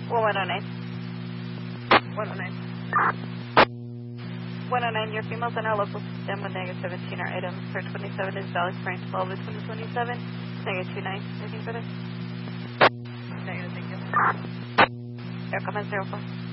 109. 109, your females in our local system with negative 17 are items for 27 is valid for 12 of 2027. Negative 29, anything for this? Negative, thank you. Air comment 04.